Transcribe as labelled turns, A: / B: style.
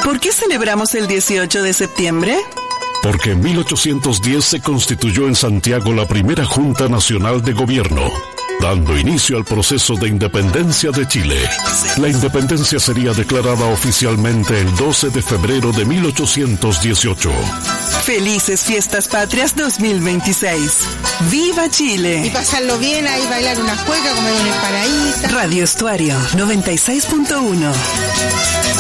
A: ¿Por qué celebramos el 18 de septiembre?
B: Porque en 1810 se constituyó en Santiago la primera Junta Nacional de Gobierno, dando inicio al proceso de independencia de Chile. La independencia sería declarada oficialmente el 12 de febrero de 1818.
A: Felices Fiestas Patrias 2026. ¡Viva Chile!
C: Y pasarlo bien, ahí bailar una cueca, comer un paraíso.
A: Radio Estuario 96.1.